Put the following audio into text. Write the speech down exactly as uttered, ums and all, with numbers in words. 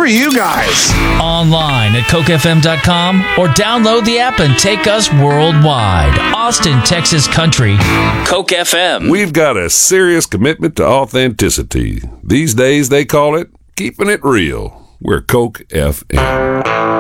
are you guys? Online at coke f m dot com or download the app and take us worldwide. Austin, Texas Country, Coke F M. We've got a serious commitment to authenticity. These days they call it keeping it real. We're Coke F M.